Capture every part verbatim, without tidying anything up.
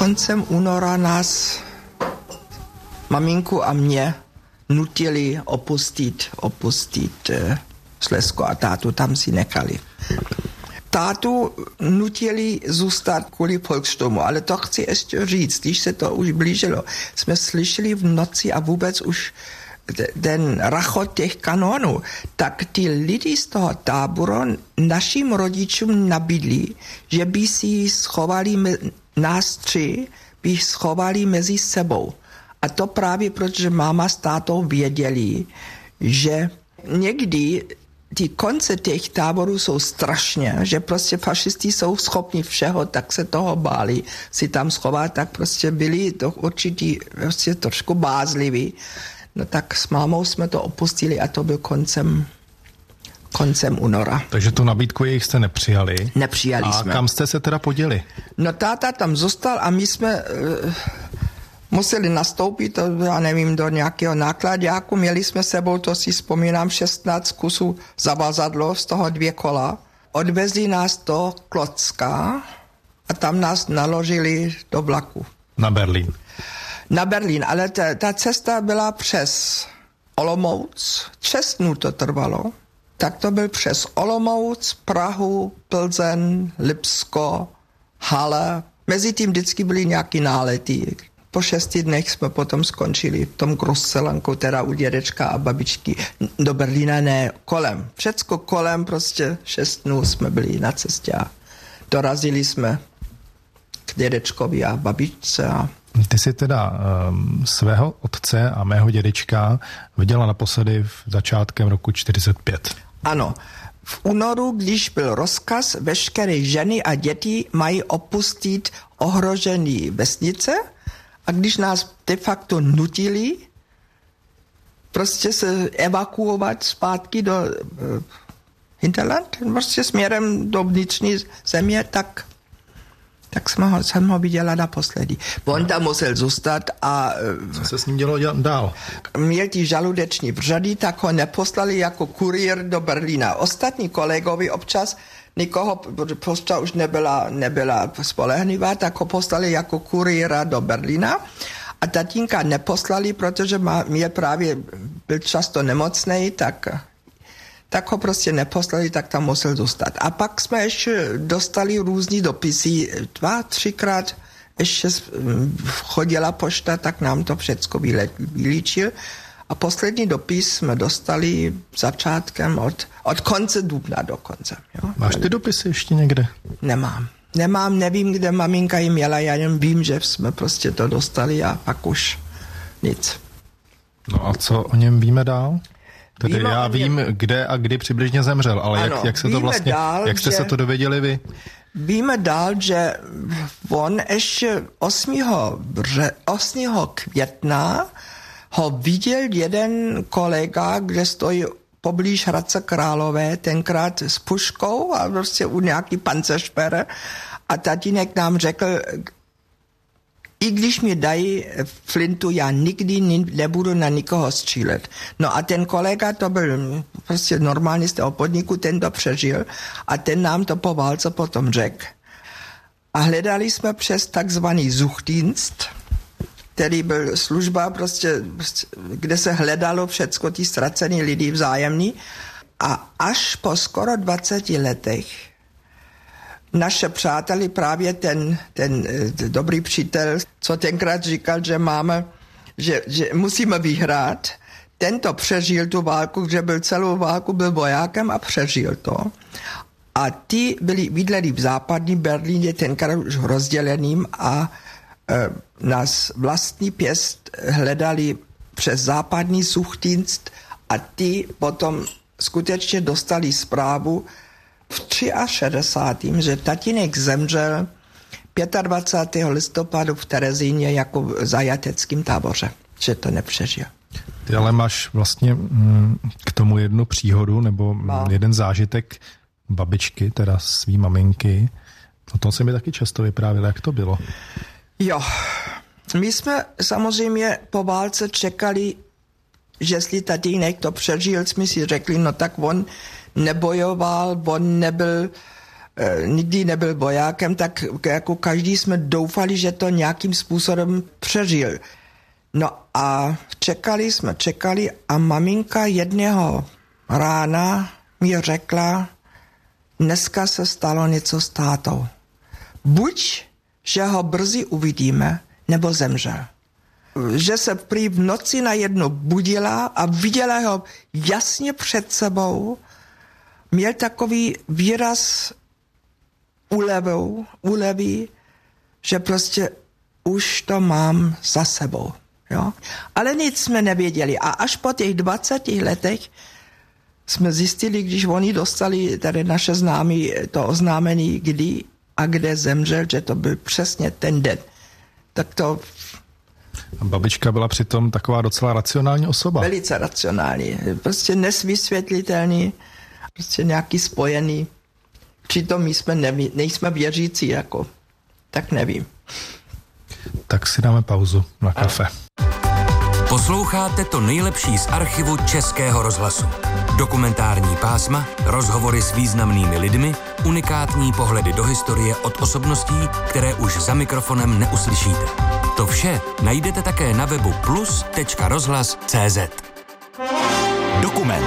koncem února nás, maminku a mě, nutili opustit, opustit eh, Slezsko a tátu tam si nechali. Tátu nutili zůstat kvůli Volkssturmu, ale to chci ještě říct, když se to už blížilo. Jsme slyšeli v noci a vůbec už ten rachot těch kanonů, tak ty lidi z toho táboru našim rodičům nabídli, že by si schovali me, nás tři, by schovali mezi sebou. A to právě protože máma s tátou věděli, že někdy ty konce těch táborů jsou strašně, že prostě fašisti jsou schopni všeho, tak se toho báli si tam schovat, tak prostě byli to určitý prostě trošku bázliví. No tak s mámou jsme to opustili a to byl koncem, koncem února. Takže tu nabídku jejich jste nepřijali? Nepřijali a jsme. A kam jste se teda poděli? No táta tam zůstal a my jsme uh, museli nastoupit, já nevím, do nějakého nákladáku. Měli jsme sebou, to si vzpomínám, šestnáct kusů zavazadlo, z toho dvě kola. Odvezli nás do Klocka a tam nás naložili do vlaku. Na Berlín. Na Berlín, ale ta, ta cesta byla přes Olomouc, šest dnů to trvalo, tak to byl přes Olomouc, Prahu, Plzeň, Lipsko, Halle. Mezi tím vždycky byly nějaký nálety. Po šesti dnech jsme potom skončili v tom Großselanku, teda u dědečka a babičky. Do Berlína ne, kolem. Všecko kolem, prostě šest dnů jsme byli na cestě a dorazili jsme k dědečkovi a babičce a Ty jsi teda um, svého otce a mého dědečka viděla naposledy v začátkem roku čtyřicet pět. Ano. V únoru, když byl rozkaz, veškeré ženy a děti mají opustit ohrožené vesnice a když nás de facto nutili prostě se evakuovat zpátky do uh, Hinterland, prostě směrem do vnitřní země, tak tak jsme ho, jsem ho viděla naposledy. On tam musel zůstat a co se s ním dělo dál? Měl ty žaludeční vřady, tak ho neposlali jako kurýr do Berlína. Ostatní kolegovi občas nikoho, protože pošta už nebyla, nebyla spolehlivá, tak ho poslali jako kurýra do Berlína. A tatínka neposlali, protože má, měl právě, byl často nemocnej, tak tak ho prostě neposlali, tak tam musel zůstat. A pak jsme ještě dostali různý dopisy, dva, třikrát ještě chodila pošta, tak nám to všecko vylíčil. A poslední dopis jsme dostali začátkem od, od konce dubna do konce. Jo? Máš ty dopisy ještě někde? Nemám. Nemám, nevím, kde maminka jim měla, já jen vím, že jsme prostě to dostali a pak už nic. No a co o něm víme dál? Tedy víme já vím, něm... kde a kdy přibližně zemřel, ale ano, jak, jak se to vlastně, dál, jak jste že... se to dověděli vy? Víme dál, že on ještě osmého května ho viděl jeden kolega, kde stojí poblíž Hradce Králové, tenkrát s puškou a prostě u nějaký panceršpere a tatínek nám řekl, i když mi dají flintu, já nikdy nebudu na nikoho střílet. No a ten kolega, to byl prostě normální z toho podniku, ten to přežil a ten nám to po válce potom řekl. A hledali jsme přes takzvaný Suchdienst, který byl služba prostě, kde se hledalo všecko ty ztracený lidi vzájemný a až po skoro dvaceti letech naše přáteli, právě ten, ten, ten dobrý přítel, co tenkrát říkal, že máme, že, že musíme vyhrát, tento přežil tu válku, že byl celou válku, byl vojákem a přežil to. A ty byli bydleli v západní Berlíně, tenkrát už rozděleným a e, nás vlastní pěst hledali přes západní Suchdienst a ty potom skutečně dostali zprávu, v šedesátém třetím že tatínek zemřel dvacátého pátého listopadu v Terezíně jako v zajateckém táboře, že to nepřežil. Ty ale máš vlastně mm, k tomu jednu příhodu nebo Má. jeden zážitek babičky, teda svý maminky. O tom se mi taky často vyprávěla, jak to bylo. Jo, my jsme samozřejmě po válce čekali, že jestli tatínek to přežil, jsme si řekli, no tak on nebojoval, on nebyl e, nikdy nebyl vojákem, tak jako každý jsme doufali, že to nějakým způsobem přežil. No a čekali jsme, čekali a maminka jedného rána mi řekla, dneska se stalo něco s tátou. Buď, že ho brzy uvidíme, nebo zemřel. Že se prý v noci najednou budila a viděla ho jasně před sebou. Měl takový výraz úlevou, úlevy, že prostě už to mám za sebou. Jo? Ale nic jsme nevěděli. A až po těch dvaceti letech jsme zjistili, když oni dostali, tady naše známí, to oznámení, kdy a kde zemřel, že to byl přesně ten den. Tak to... A babička byla přitom taková docela racionální osoba. Velice racionální. Prostě nesvysvětlitelný, prostě nějaký spojený. Přitom my jsme neví, nejsme věřící, jako. Tak nevím. Tak si dáme pauzu na kafe. Posloucháte to nejlepší z archivu Českého rozhlasu. Dokumentární pásma, rozhovory s významnými lidmi, unikátní pohledy do historie od osobností, které už za mikrofonem neuslyšíte. To vše najdete také na webu plus tečka rozhlas tečka cé zet. Dokument.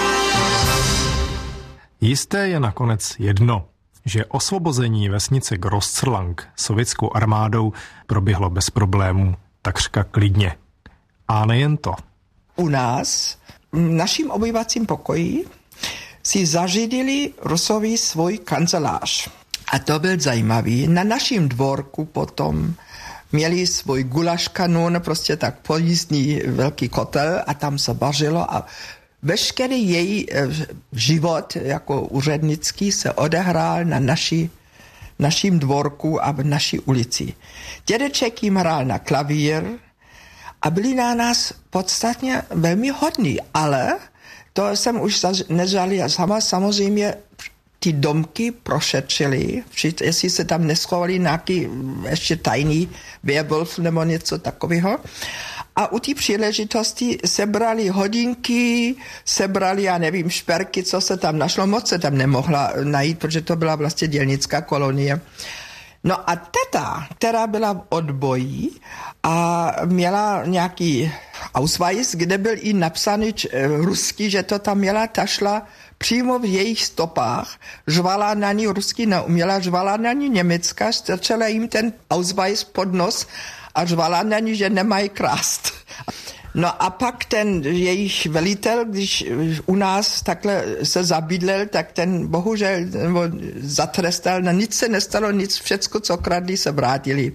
Jisté je nakonec jedno, že osvobození vesnice Großzrlang sovětskou armádou proběhlo bez problémů, takřka klidně. A nejen to. U nás, v naším obyvacím pokoji, si zařídili Rusové svůj kancelář. A to byl zajímavý. Na naším dvorku potom měli svůj gulaš kanón, prostě tak pojízdný velký kotel a tam se vařilo a veškerý její život jako úřednický se odehrál na naší, naším dvorku a v naší ulici. Dědeček jim hrál na klavír a byli na nás podstatně velmi hodní, ale to jsem už nežali sama, samozřejmě ty domky prošetřili, jestli se tam neschovali nějaký ještě tajný Werwolf nebo něco takového. A u té příležitosti sebrali hodinky, sebrali, já nevím, šperky, co se tam našlo, moc se tam nemohla najít, protože to byla vlastně dělnická kolonie. No a teta, která byla v odboji a měla nějaký Ausweis, kde byl i napsaný rusky, že to tam měla, ta šla přímo v jejich stopách, žvala na ní rusky neuměla, žvala na ní německa, strčela jim ten Ausweis pod nos a žvala na ní, že nemají krást. No a pak ten jejich velitel, když u nás takhle se zabydlel, tak ten bohužel zatrestal, na nic se nestalo, nic, všecko, co kradli, se vrátili.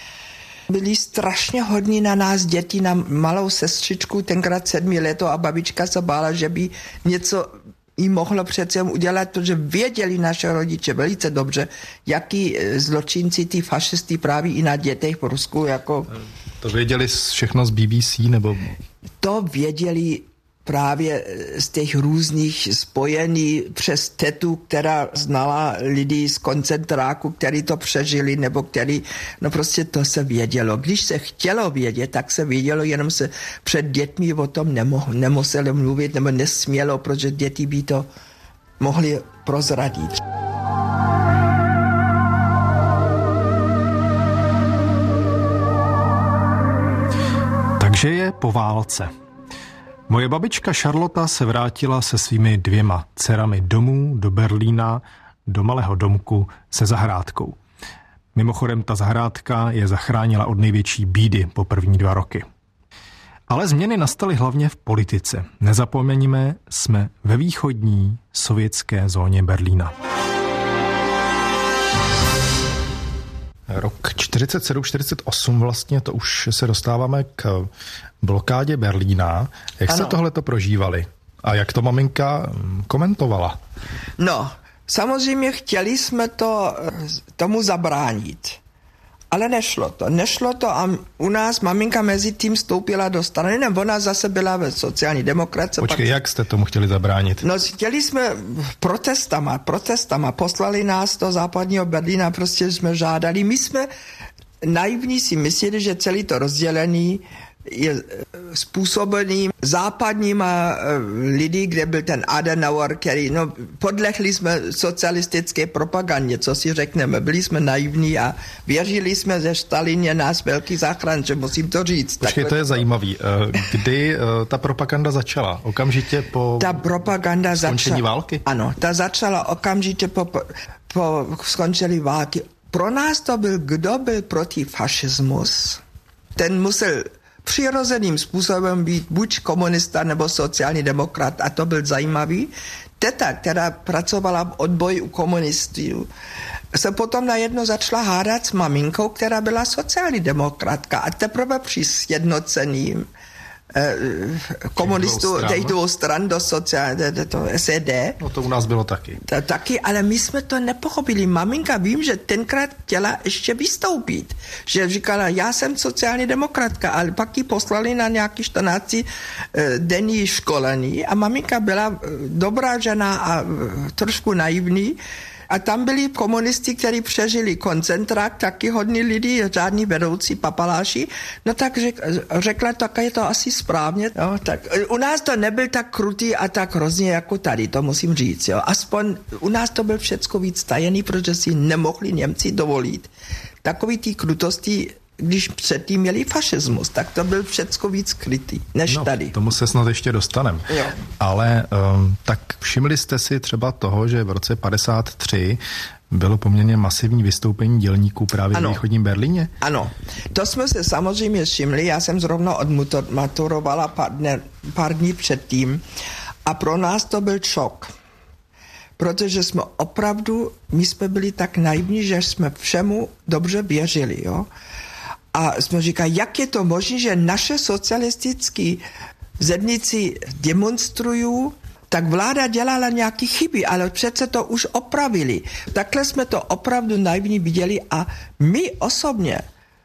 Byli strašně hodní na nás děti, na malou sestřičku, tenkrát sedmi leto a babička se bála, že by něco jí mohlo přece udělat, protože věděli naše rodiče velice dobře, jaký zločinci, ty fašisty právě i na dětech v Rusku. Jako... To věděli všechno z B B C, nebo? To věděli právě z těch různých spojení přes tetu, která znala lidi z koncentráku, který to přežili, nebo který, no prostě to se vědělo. Když se chtělo vědět, tak se vědělo, jenom se před dětmi o tom nemoh, nemuselo mluvit, nebo nesmělo, protože děti by to mohly prozradit. Takže je po válce. Moje babička Charlotta se vrátila se svými dvěma dcerami domů do Berlína, do malého domku se zahrádkou. Mimochodem ta zahrádka je zachránila od největší bídy po první dva roky. Ale změny nastaly hlavně v politice. Nezapomeňme, jsme ve východní sovětské zóně Berlína. Rok čtyřicet sedm čtyřicet osm vlastně, to už se dostáváme k blokádě Berlína. Jak ano. jste tohleto prožívali? A jak to maminka komentovala? No, samozřejmě chtěli jsme to tomu zabránit. Ale nešlo to. Nešlo to a u nás maminka mezi tím vstoupila do strany, nebo ona zase byla ve sociální demokracie. Počkej, pak... jak jste tomu chtěli zabránit? No, chtěli jsme protestama, protestama. Poslali nás do západního Berlína, prostě jsme žádali. My jsme naivní si mysleli, že celý to rozdělení je způsobeným západníma lidi, kde byl ten Adenauer, který, no, podlehli jsme socialistické propagandě, co si řekneme, byli jsme naivní a věřili jsme, že Stalin je nás velký záchrance, musím to říct. Počkej, to je zajímavý. Kdy ta propaganda začala? Okamžitě po ta propaganda skončení začala, války? Ano, ta začala okamžitě po, po skončení války. Pro nás to byl, kdo byl proti fašismus, ten musel přirozeným způsobem být buď komunista nebo sociální demokrat a to byl zajímavý. Teta, která pracovala v odboji u komunistů, se potom najednou začala hádat s maminkou, která byla sociální demokratka a teprve při sjednocením komunistů, těch dvou stran do sociální, do, do S E D. No to u nás bylo taky. To, taky, ale my jsme to nepochopili. Maminka, vím, že tenkrát chtěla ještě vystoupit. Že říkala, já jsem sociální demokratka, ale pak ji poslali na nějaký čtrnáct denní školení a maminka byla dobrá žena a trošku naivní. A tam byli komunisti, kteří přežili koncentrák, taky hodní lidi, žádní vedoucí papaláši. No tak řek, řekla, tak je to asi správně. Jo, tak, u nás to nebyl tak krutý a tak hrozně jako tady, to musím říct. Jo. Aspoň u nás to byl všecko víc tajený, protože si nemohli Němci dovolit. Takový ty krutosti, když předtím měli fašismus, tak to byl všecko víc krytý, než no, tady. Tomu se snad ještě dostanem. Jo. Ale um, tak všimli jste si třeba toho, že v roce padesát tři bylo poměrně masivní vystoupení dělníků právě ano. v východním Berlíně? Ano, to jsme se samozřejmě všimli, já jsem zrovna odmaturovala pár, dne, pár dní předtím a pro nás to byl šok. Protože jsme opravdu, my jsme byli tak naivní, že jsme všemu dobře věřili, jo. A jsme říkali, jak je to možné, že naše socialistické zedníci demonstrují, tak vláda dělala nějaké chyby, ale přece to už opravili. Takhle jsme to opravdu naivně viděli a my osobně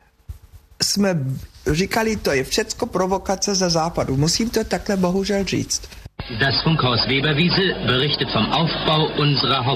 jsme říkali, to je všecko provokace ze západu. Musím to takhle bohužel říct. Das Funkhaus Weberwiese berichtet vom Aufbau unserer